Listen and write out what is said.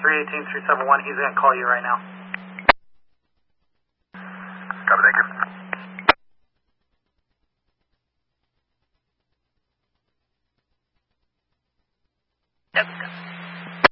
318-371, he's going to call you right now. Copy, thank you. Yep.